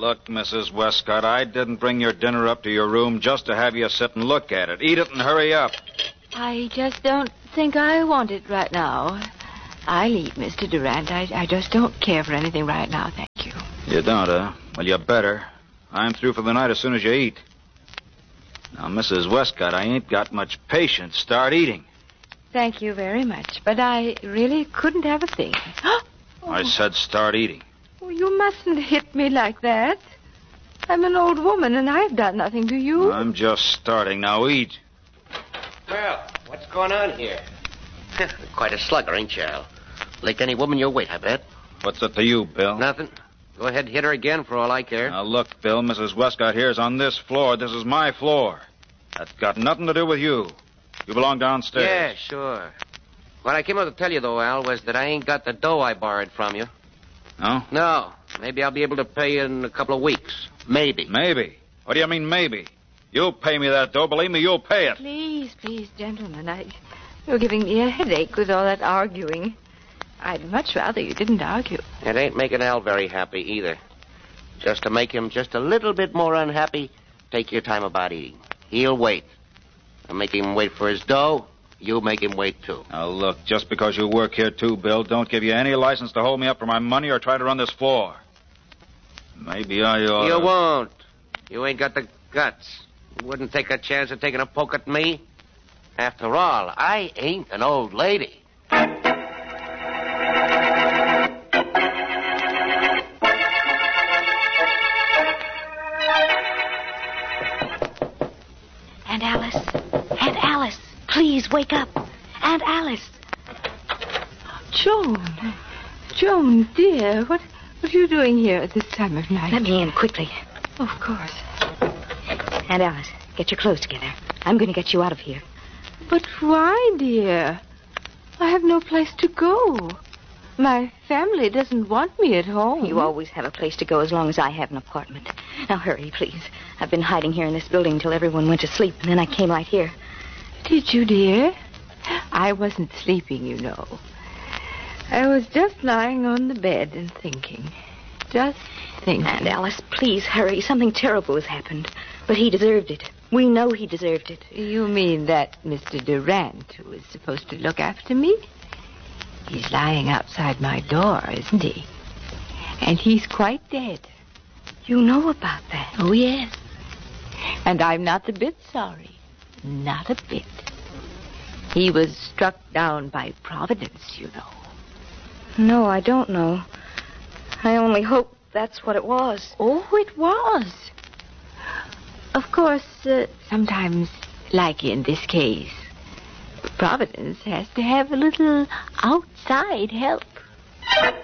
Look, Mrs. Westcott, I didn't bring your dinner up to your room just to have you sit and look at it. Eat it and hurry up. I just don't think I want it right now. I'll eat, Mr. Durant. I just don't care for anything right now, thank you. You don't, huh? Well, you better. I'm through for the night as soon as you eat. Now, Mrs. Westcott, I ain't got much patience. Start eating. Thank you very much, but I really couldn't have a thing. I said start eating. Oh, you mustn't hit me like that. I'm an old woman, and I've done nothing to you. I'm just starting. Now eat. Well, what's going on here? Quite a slugger, ain't you, Al? Licked any woman your weight, I bet. What's it to you, Bill? Nothing. Go ahead, hit her again for all I care. Now, look, Bill, Mrs. Westcott here's on this floor. This is my floor. That's got nothing to do with you. You belong downstairs. Yeah, sure. What I came up to tell you, though, Al, was that I ain't got the dough I borrowed from you. No? No. Maybe I'll be able to pay you in a couple of weeks. Maybe. Maybe? What do you mean, maybe? You'll pay me that dough. Believe me, you'll pay it. Please, gentlemen. You're giving me a headache with all that arguing. I'd much rather you didn't argue. It ain't making Al very happy, either. Just to make him just a little bit more unhappy, take your time about eating. He'll wait. I'll make him wait for his dough. You make him wait, too. Now, look, just because you work here, too, Bill, don't give you any license to hold me up for my money or try to run this floor. Maybe I ought You won't. You ain't got the guts. You wouldn't take a chance of taking a poke at me. After all, I ain't an old lady. Aunt Alice, please wake up. Aunt Alice. Joan, dear, what are you doing here at this time of night? Let me in quickly. Of course. Aunt Alice, get your clothes together. I'm going to get you out of here. But why, dear? I have no place to go. My family doesn't want me at home. You always have a place to go as long as I have an apartment. Now hurry, please. I've been hiding here in this building till everyone went to sleep, and then I came right here. Did you, dear? I wasn't sleeping, you know. I was just lying on the bed and thinking. Just thinking. Aunt Alice, please hurry. Something terrible has happened. But he deserved it. We know he deserved it. You mean that Mr. Durant, who is supposed to look after me? He's lying outside my door, isn't he? And he's quite dead. You know about that? Oh, yes. And I'm not a bit sorry. Not a bit. He was struck down by Providence, you know. No, I don't know. I only hope that's what it was. Oh, it was. Of course, sometimes, like in this case, Providence has to have a little outside help.